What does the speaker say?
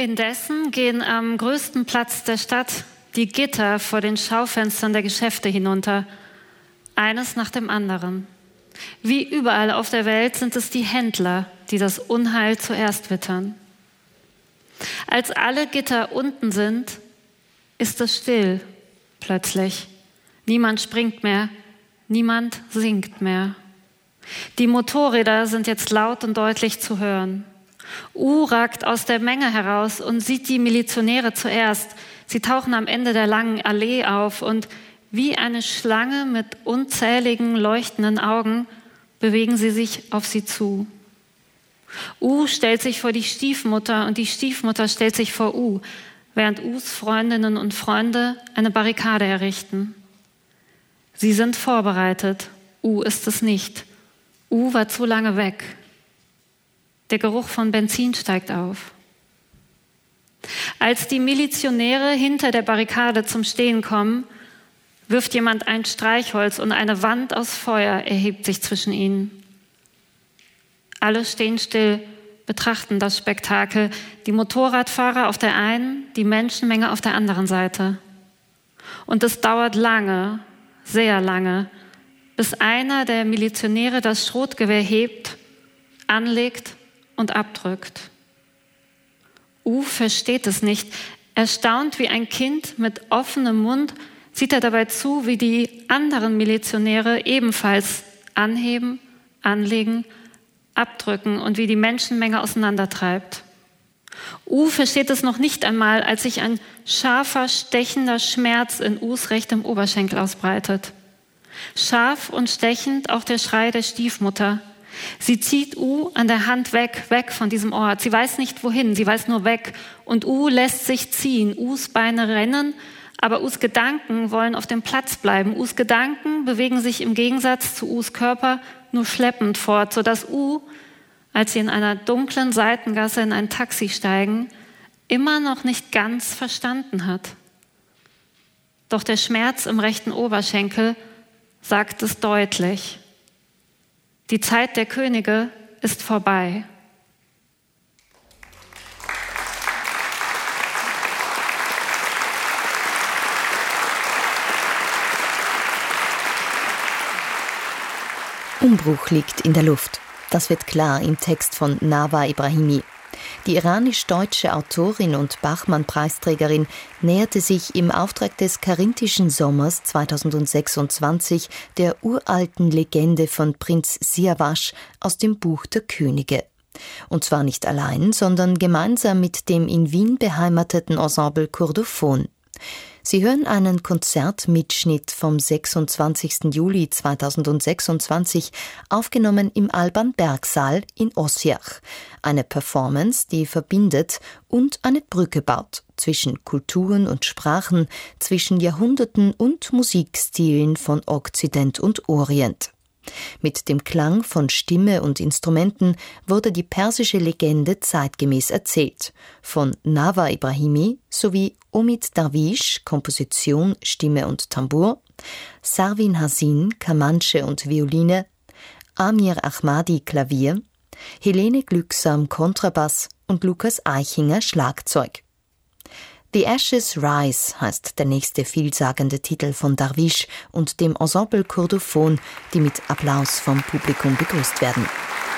Indessen gehen am größten Platz der Stadt die Gitter vor den Schaufenstern der Geschäfte hinunter, eines nach dem anderen. Wie überall auf der Welt sind es die Händler, die das Unheil zuerst wittern. Als alle Gitter unten sind, ist es still, plötzlich. Niemand springt mehr, niemand singt mehr. Die Motorräder sind jetzt laut und deutlich zu hören. Ragt aus der Menge heraus und sieht die Milizionäre zuerst. Sie tauchen am Ende der langen Allee auf und wie eine Schlange mit unzähligen leuchtenden Augen bewegen sie sich auf sie zu. Stellt sich vor die Stiefmutter und die Stiefmutter stellt sich vor während Freundinnen und Freunde eine Barrikade errichten. Sie sind vorbereitet, ist es nicht. War zu lange weg. Der Geruch von Benzin steigt auf. Als die Milizionäre hinter der Barrikade zum Stehen kommen, wirft jemand ein Streichholz und eine Wand aus Feuer erhebt sich zwischen ihnen. Alle stehen still, betrachten das Spektakel, die Motorradfahrer auf der einen, die Menschenmenge auf der anderen Seite. Und es dauert lange, sehr lange, bis einer der Milizionäre das Schrotgewehr hebt, anlegt und abdrückt. Versteht es nicht. Erstaunt wie ein Kind mit offenem Mund sieht er dabei zu, wie die anderen Milizionäre ebenfalls anheben, anlegen, abdrücken und wie die Menschenmenge auseinandertreibt. Versteht es noch nicht einmal, als sich ein scharfer, stechender Schmerz in rechtem Oberschenkel ausbreitet. Scharf und stechend auch der Schrei der Stiefmutter. Sie zieht an der Hand weg von diesem Ort. Sie weiß nicht wohin, sie weiß nur weg. Und lässt sich ziehen. Beine rennen, aber Gedanken wollen auf dem Platz bleiben. Gedanken bewegen sich im Gegensatz zu Körper nur schleppend fort, sodass als sie in einer dunklen Seitengasse in ein Taxi steigen, immer noch nicht ganz verstanden hat. Doch der Schmerz im rechten Oberschenkel sagt es deutlich. Die Zeit der Könige ist vorbei. Umbruch liegt in der Luft. Das wird klar im Text von Nawa Ibrahimi. Die iranisch-deutsche Autorin und Bachmann-Preisträgerin näherte sich im Auftrag des Karinthischen Sommers 2026 der uralten Legende von Prinz Siavash aus dem Buch der Könige. Und zwar nicht allein, sondern gemeinsam mit dem in Wien beheimateten Ensemble Cordophon. Sie hören einen Konzertmitschnitt vom 26. Juli 2026, aufgenommen im Alban-Berg-Saal in Osijach. Eine Performance, die verbindet und eine Brücke baut zwischen Kulturen und Sprachen, zwischen Jahrhunderten und Musikstilen von Okzident und Orient. Mit dem Klang von Stimme und Instrumenten wurde die persische Legende zeitgemäß erzählt. Von Nawa Ibrahimi sowie Omid Darwish, Komposition, Stimme und Tambour, Sarwin Hasin, Kamanche und Violine, Amir Ahmadi, Klavier, Helene Glücksam, Kontrabass und Lukas Eichinger, Schlagzeug. The Ashes Rise heißt der nächste vielsagende Titel von Darwish und dem Ensemble Cordophon, die mit Applaus vom Publikum begrüßt werden.